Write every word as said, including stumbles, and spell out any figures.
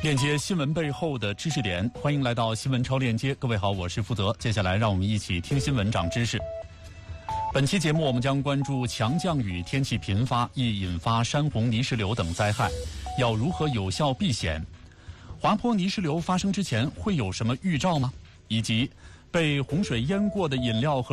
链接新闻背后的知识点，欢迎来到新闻超链接。各位好，我是负责。接下来让我们一起听新闻长知识。本期节目我们将关注强降雨天气频发，易引发山洪、泥石流等灾害，要如何有效避险？滑坡泥石流发生之前会有什么预兆吗？以及被洪水淹过的饮料和